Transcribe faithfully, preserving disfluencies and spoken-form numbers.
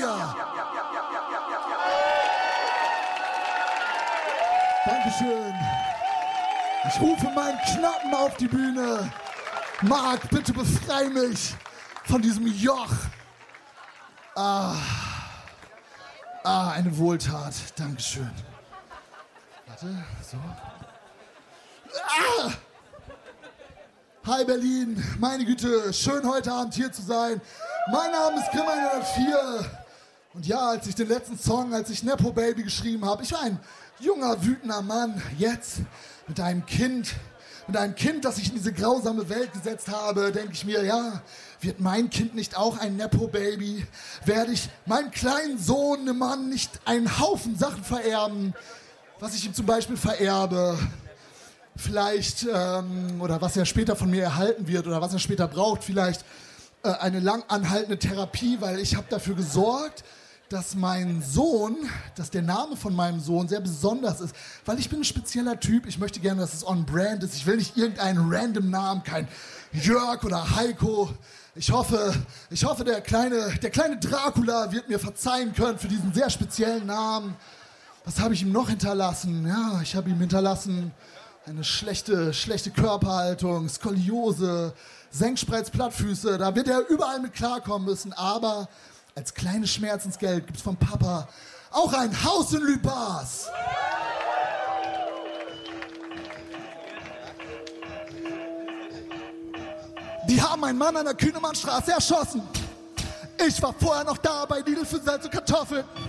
vier. Dankeschön. Ich rufe meinen Knappen auf die Bühne. Marc, bitte befrei mich von diesem Joch. Ah, ah, eine Wohltat. Dankeschön. Warte, so. Ah! Hi Berlin, meine Güte, schön heute Abend hier zu sein. Mein Name ist Grimm hundertvier. Und ja, als ich den letzten Song, als ich Nepo Baby geschrieben habe, ich war ein junger, wütender Mann. Jetzt mit einem Kind, mit einem Kind, das ich in diese grausame Welt gesetzt habe, denke ich mir, ja, wird mein Kind nicht auch ein Nepo Baby? Werde ich meinem kleinen Sohn, einem Mann, nicht einen Haufen Sachen vererben, was ich ihm zum Beispiel vererbe? Vielleicht, ähm, oder was er später von mir erhalten wird oder was er später braucht, vielleicht äh, eine lang anhaltende Therapie, weil ich habe dafür gesorgt, dass mein Sohn, dass der Name von meinem Sohn sehr besonders ist, weil ich bin ein spezieller Typ, ich möchte gerne, dass es on brand ist, ich will nicht irgendeinen random Namen, kein Jörg oder Heiko. Ich hoffe, ich hoffe, der kleine, der kleine Dracula wird mir verzeihen können für diesen sehr speziellen Namen. Was habe ich ihm noch hinterlassen? Ja, ich habe ihm hinterlassen eine schlechte, schlechte Körperhaltung, Skoliose, Senkspreiz, Plattfüße. Da wird er überall mit klarkommen müssen. Aber als kleines Schmerzensgeld gibt es vom Papa auch ein Haus in Lübars. Die haben einen Mann an der Kühnemannstraße erschossen. Ich war vorher noch da bei Lidl für Salz und Kartoffeln.